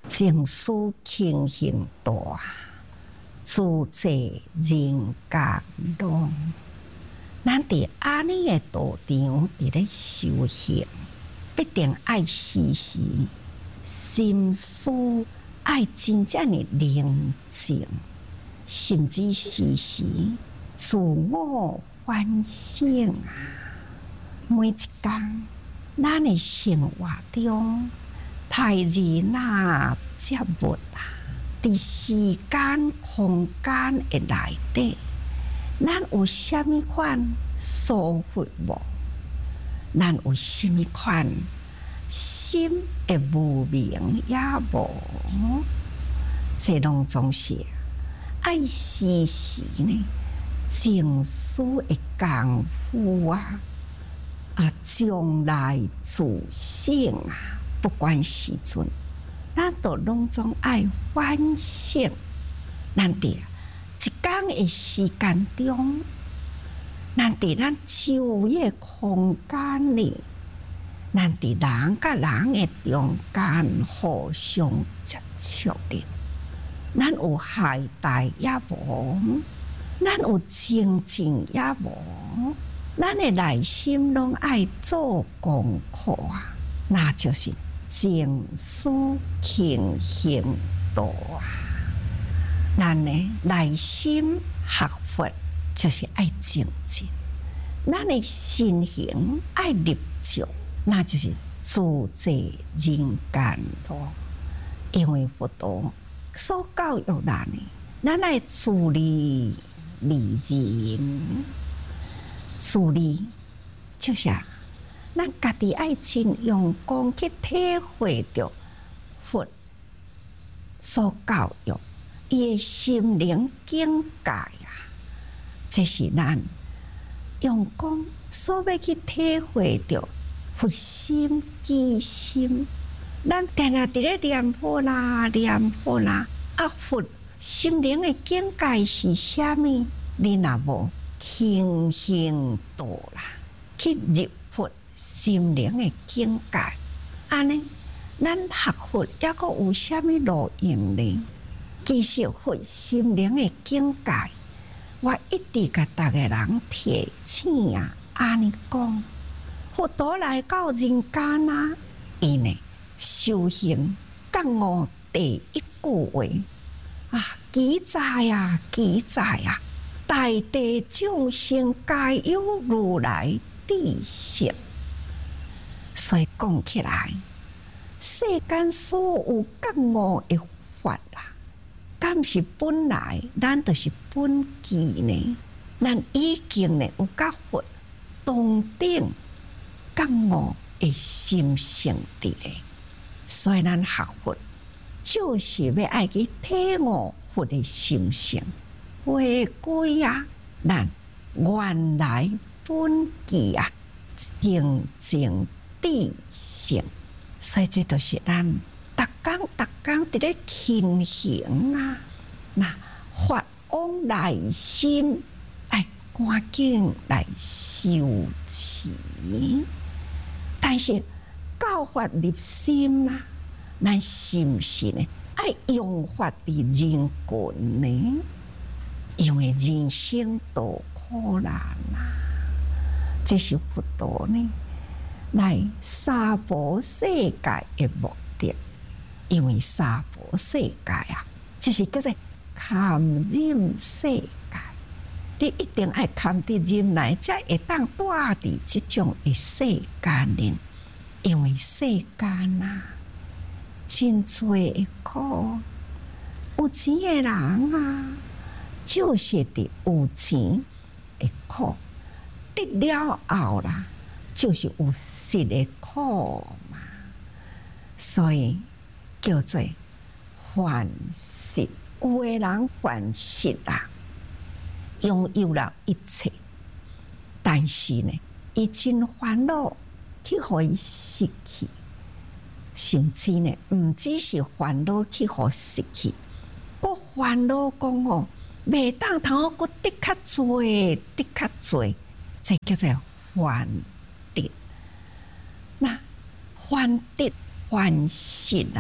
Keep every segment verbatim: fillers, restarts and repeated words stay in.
情思轻行大，自在人间浪。咱伫安尼诶道场伫咧修行，必定爱时时心思爱真正诶宁静，甚至时时自我反省啊！每一天，咱诶生活中，太日那接物啊，伫时间空间诶内底。咱有啥物款疏忽无？咱有啥物款心会无明也无？这拢总是爱时时呢，静思的功夫啊，啊，将来自省啊，不管时阵，咱都拢总爱反省，咱伫一天的时间中，咱伫咱周围的空间里，咱伫人甲人的中间互相接触哩。咱有懈怠也无，咱有清静也无，咱的内心拢爱做功课啊，那就是静思轻行道啊。咱的内心学佛就是爱静静，咱的身形爱立足，那就是自在人间路。因为佛陀所教育咱的，咱爱自利利人，自利就是咱家己爱真用功去体会着佛所教育。伊诶心灵境界啊，这是咱用功所要去体会着佛心机心。咱定定伫咧念佛啦，念佛啦，啊佛心灵诶境界是啥物？你若无轻行道啦，去入佛心灵诶境界，安尼咱学佛抑阁有啥物路用呢？其实佛心灵的境界，我一直甲逐个人提醒啊，安尼讲，佛陀来到人间啊，伊呢修行觉悟第一句话啊，记载啊，记载啊，大地众生皆有如来智性。所以讲起来，世间所有觉悟的法啊，敢是本来咱就是本具呢？咱已经呢有甲佛同等觉悟的心性伫咧，所以咱学佛就是要爱去体悟佛的心性，回归啊咱原来本具啊清净智性，所以这就是咱。逐工逐工伫咧勤行啊，那发往内心，爱赶紧来修持。但是教法入心啦，咱是毋是呢？爱用法伫人群呢？因为人生多苦难啊，这是佛陀呢来娑婆世界的目的。因为娑婆世界啊，就是叫做堪忍世界，你一定爱堪得忍耐，才会当住伫即种的世间里。因为世间啊，真多的苦，有钱的人啊，就是伫有钱的苦；得了后啦，就是有失的苦嘛。所以。叫做烦失，有的人烦失啊，拥有了一切，但是呢，伊真烦恼去互伊失去，甚至呢，毋只是烦恼去互失去，佫烦恼讲哦，袂当通佫得较侪，得较侪，这叫做烦得。那烦得烦失啊！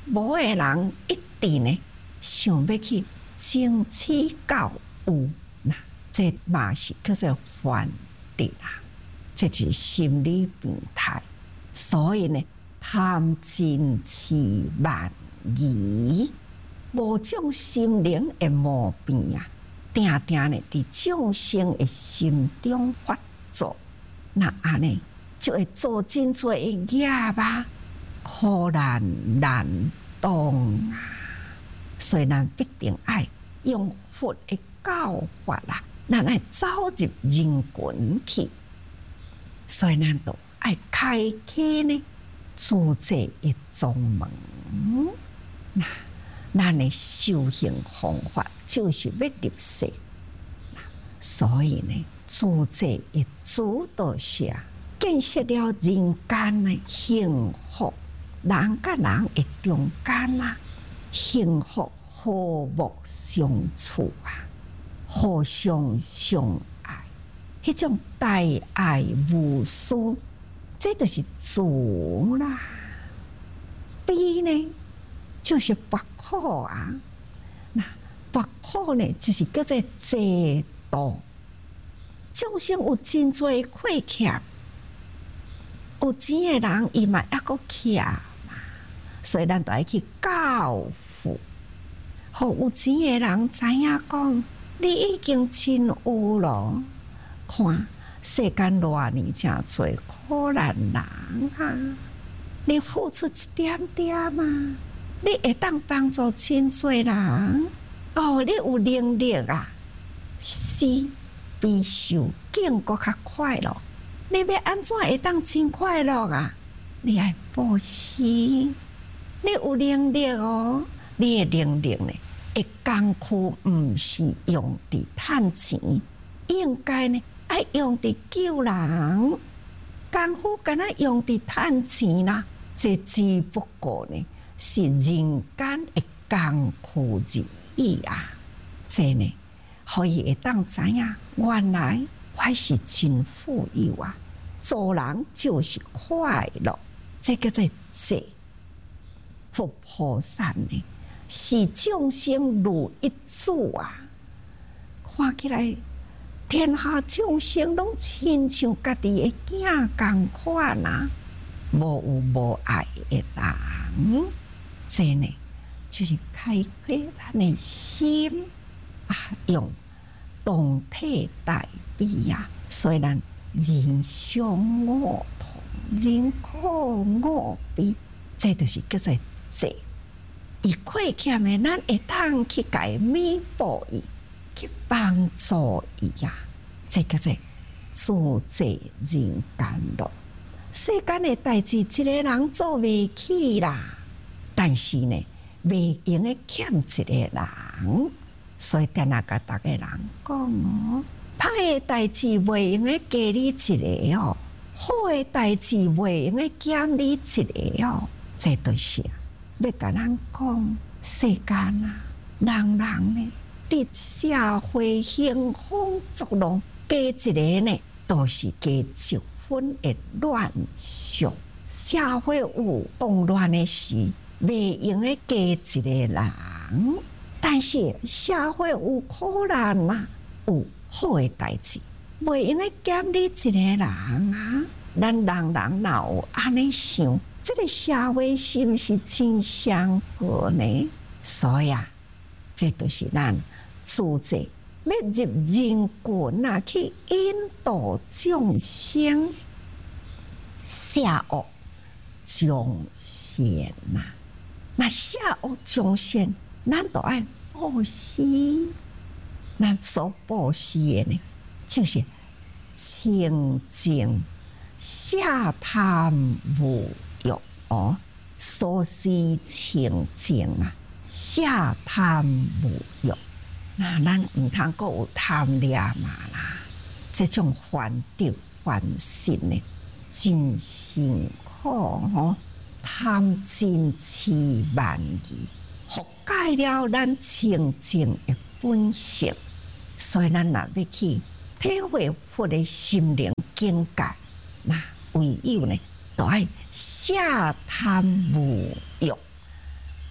无诶人一定呢想要去争取到有，那这嘛是叫做反敌啊，这是心理变态。所以呢，贪嗔痴慢疑五种心灵的毛病啊，定定呢伫众生的心中发作，那安尼就会做真多的业啊，苦难难当啊。所以咱必定爱用佛的教法啦，咱爱走入人群去。所以咱都爱开启呢自在的宗门。那咱的修行方法就是要入世，所以呢，自在的主导下，建设了人间的幸福，人甲人的中间啊，幸福和睦相处啊，互相相爱，迄种大爱无私，这就是主啦。悲呢，就是不苦啊。那不苦呢，就是叫做制度。众生有真多亏欠，有钱的人伊嘛抑阁欠嘛，所以咱都爱去教父，互有钱的人知影讲，你已经真有咯。看世间偌呢真多苦难人啊！你付出一点点嘛，你会当帮助真多人。哦，你有能力啊，是比受更搁较快乐。你要安怎会当真快乐啊？你爱布施，你有能力哦，你的能力呢，会工课毋是用伫趁钱，应该呢爱用伫救人。功夫敢若用伫趁钱啦，这只不过呢是人间的工课而已啊。这呢，可以会当知影，原来我是真富有啊！做人就是快乐，这叫做智。佛菩萨呢，是众生如一主啊！看起来，天下众生拢亲像家己的囝共款啊，无有无爱的人，这呢就是开启咱的心啊，用动体代比啊，虽然人相我同，人苦我悲，这就是叫做智。伊亏欠的，咱会当去甲伊弥补伊，去帮助伊呀，这叫做自在人间乐。世间的代志，一个人做袂起啦，但是呢，袂用的欠一个人，所以定定甲逐个人讲哦，歹的代志袂用的加你一个哦，好的代志袂用的减你一个哦，这就是要甲咱讲，世间啊，人人呢，伫社会兴风作浪，加一个呢，都是加一分的乱象。社会有动乱的时，袂用的加一个人，但是社会有苦难啊，有好的代志，袂用的减你一个人啊。咱人人若有安尼想，这个社会是不是真祥和呢？所以啊，这就是咱自在要入人群啊，去引导众生下恶众善呐。那下恶众善，咱都爱布施。咱所布施的呢，就是清净。下贪无欲哦，所施清净啊，下贪无欲。那咱唔通阁有贪念嘛啦，这种烦恼烦心呢，真辛苦哦。贪嗔痴慢疑，覆盖了咱清净的本性，所以咱若要去体会佛的心灵境界。那唯有呢，都爱下贪无欲，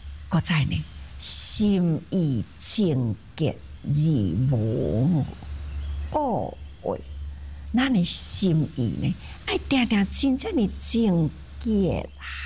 在呢，心意清洁而无过位。咱的心意呢，爱定定真正的清洁